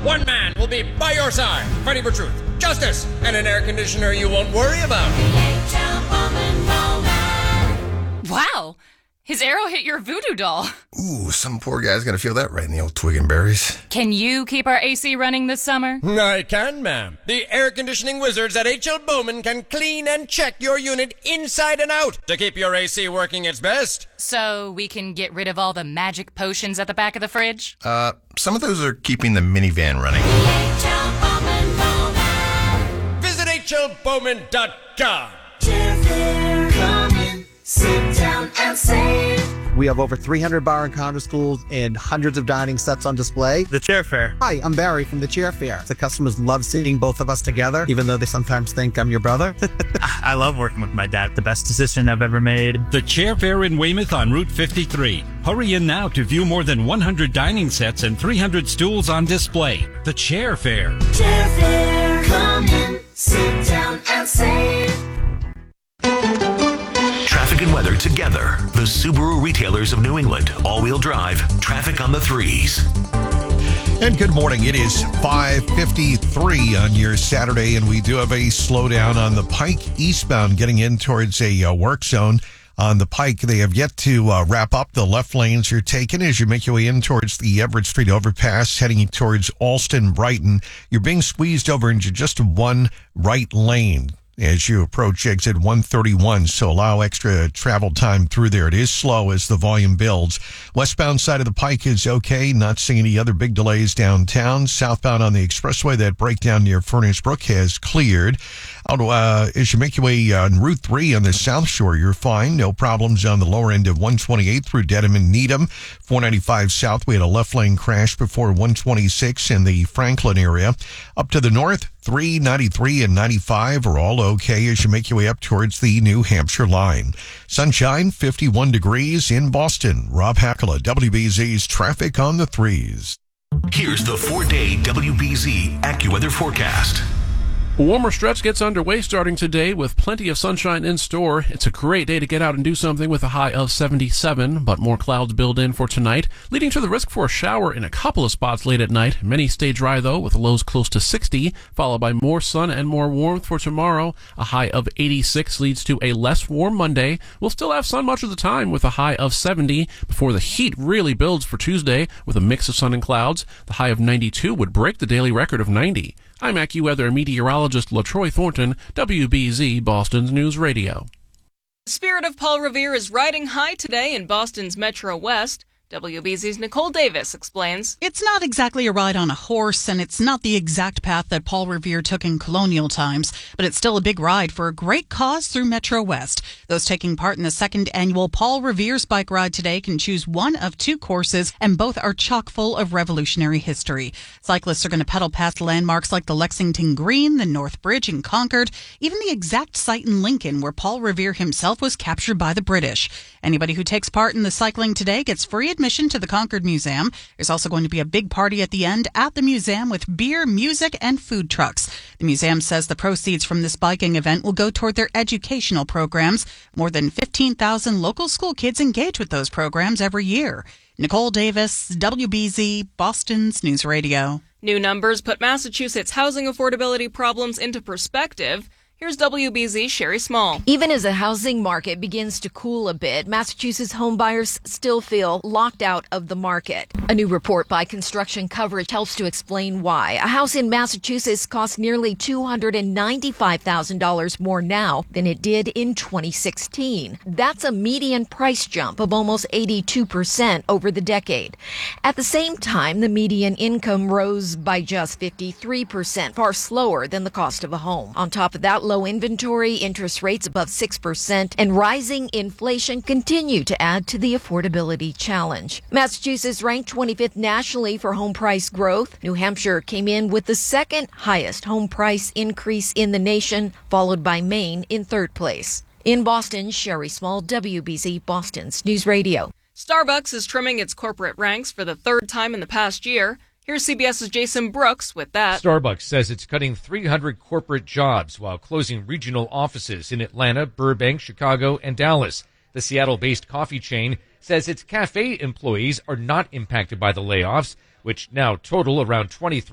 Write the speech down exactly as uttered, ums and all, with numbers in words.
One man will be by your side, fighting for truth, justice, and an air conditioner you won't worry about. Wow! His arrow hit your voodoo doll. Ooh, some poor guy's gonna feel that right in the old twig and berries. Can you keep our A C running this summer? I can, ma'am. The air conditioning wizards at H L Bowman can clean and check your unit inside and out to keep your A C working its best. So we can get rid of all the magic potions at the back of the fridge? Uh, some of those are keeping the minivan running. Visit H L Bowman dot com. Come in, sit down and save. We have over three hundred bar and counter stools and hundreds of dining sets on display. The Chair Fair. Hi, I'm Barry from the Chair Fair. The customers love seeing both of us together, even though they sometimes think I'm your brother. I love working with my dad. The best decision I've ever made. The Chair Fair in Weymouth on Route fifty-three. Hurry in now to view more than one hundred dining sets and three hundred stools on display. The Chair Fair. Chair Fair. Come in, sit down and save. Traffic and weather together. The Subaru retailers of New England. All-wheel drive. Traffic on the threes. And good morning. It is five fifty-three on your Saturday, and we do have a slowdown on the Pike eastbound getting in towards a uh, work zone. On the Pike, they have yet to uh, wrap up. The left lanes are taken as you make your way in towards the Everett Street overpass, heading towards Alston, Brighton. You're being squeezed over into just one right lane as you approach exit one thirty-one, so allow extra travel time through there. It is slow as the volume builds. Westbound side of the Pike is okay, not seeing any other big delays downtown. Southbound on the expressway, that breakdown near Furnace Brook has cleared. Out, uh, as you make your way on Route three on the South Shore, you're fine. No problems on the lower end of one twenty-eight through Dedham and Needham. four ninety-five South, we had a left lane crash before one twenty-six in the Franklin area. Up to the north, three ninety-three and ninety-five are all okay as you make your way up towards the New Hampshire line. Sunshine, fifty-one degrees in Boston. Rob Hackala, W B Z's Traffic on the Threes. Here's the four-day W B Z AccuWeather forecast. A warmer stretch gets underway starting today with plenty of sunshine in store. It's a great day to get out and do something with a high of seventy-seven, but more clouds build in for tonight, leading to the risk for a shower in a couple of spots late at night. Many stay dry, though, with lows close to sixty, followed by more sun and more warmth for tomorrow. A high of eighty-six leads to a less warm Monday. We'll still have sun much of the time with a high of seventy before the heat really builds for Tuesday with a mix of sun and clouds. The high of ninety-two would break the daily record of ninety. I'm AccuWeather meteorologist LaTroy Thornton, W B Z Boston's News Radio. The spirit of Paul Revere is riding high today in Boston's Metro West. W B Z's Nicole Davis explains. It's not exactly a ride on a horse, and it's not the exact path that Paul Revere took in colonial times, but it's still a big ride for a great cause through Metro West. Those taking part in the second annual Paul Revere's Bike Ride today can choose one of two courses, and both are chock full of revolutionary history. Cyclists are going to pedal past landmarks like the Lexington Green, the North Bridge in Concord, even the exact site in Lincoln where Paul Revere himself was captured by the British. Anybody who takes part in the cycling today gets free admission to the Concord Museum. There's also going to be a big party at the end at the museum with beer, music, and food trucks. The museum says the proceeds from this biking event will go toward their educational programs. More than fifteen thousand local school kids engage with those programs every year. Nicole Davis, W B Z, Boston's News Radio. New numbers put Massachusetts' housing affordability problems into perspective. Here's W B Z's Sherry Small. Even as the housing market begins to cool a bit, Massachusetts homebuyers still feel locked out of the market. A new report by Construction Coverage helps to explain why. A house in Massachusetts costs nearly two hundred ninety-five thousand dollars more now than it did in twenty sixteen. That's a median price jump of almost eighty-two percent over the decade. At the same time, the median income rose by just fifty-three percent, far slower than the cost of a home. On top of that, low inventory, interest rates above six percent, and rising inflation continue to add to the affordability challenge. Massachusetts ranked twenty-fifth nationally for home price growth. New Hampshire came in with the second highest home price increase in the nation, followed by Maine in third place. In Boston, Sherry Small, W B Z Boston's News Radio. Starbucks is trimming its corporate ranks for the third time in the past year. Here's CBS's Jason Brooks with that. Starbucks says it's cutting three hundred corporate jobs while closing regional offices in Atlanta, Burbank, Chicago, and Dallas. The Seattle-based coffee chain says its cafe employees are not impacted by the layoffs, which now total around twenty-three